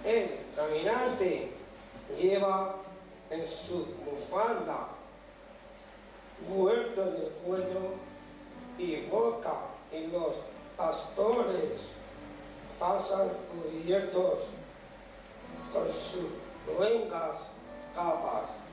El caminante lleva en su bufanda vuelto del cuello y boca, y los pastores pasan cubiertos con sus luengas capas.